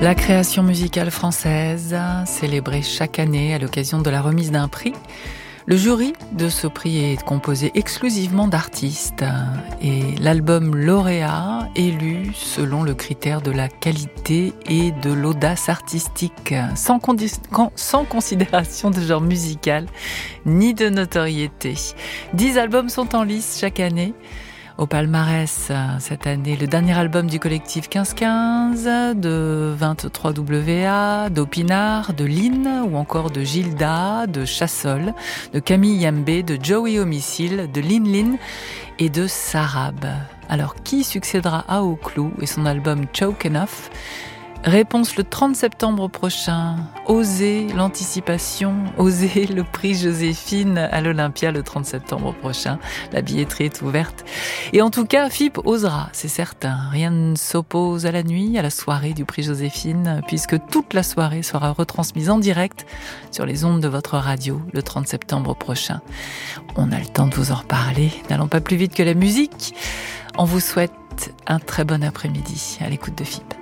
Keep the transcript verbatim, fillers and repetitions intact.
La création musicale française, célébrée chaque année à l'occasion de la remise d'un prix. Le jury de ce prix est composé exclusivement d'artistes et l'album lauréat élu selon le critère de la qualité et de l'audace artistique, sans, condi- sans considération de genre musical ni de notoriété. Dix albums sont en lice chaque année. Au palmarès, cette année, le dernier album du collectif quinze quinze, de vingt-trois W A, d'Opinard, de Lynn ou encore de Gilda, de Chassol, de Camille Yambé, de Joey Homicile, de Lynn Lynn et de Sarab. Alors, qui succédera à Oclou et son album Choke Enough ? Réponse le trente septembre prochain. Osez l'anticipation, osez le prix Joséphine à l'Olympia le trente septembre prochain. La billetterie est ouverte. Et en tout cas, F I P osera, c'est certain. Rien ne s'oppose à la nuit, à la soirée du prix Joséphine, puisque toute la soirée sera retransmise en direct sur les ondes de votre radio le trente septembre prochain. On a le temps de vous en reparler. N'allons pas plus vite que la musique. On vous souhaite un très bon après-midi à l'écoute de F I P.